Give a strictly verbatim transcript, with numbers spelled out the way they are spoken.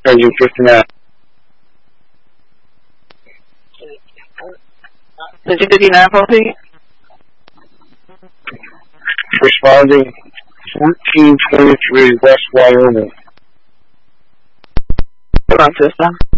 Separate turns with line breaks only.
Engine fifty-nine.
Engine fifty-nine, proceed.
Responding fourteen twenty-three West Wyoming.
Hold on, system.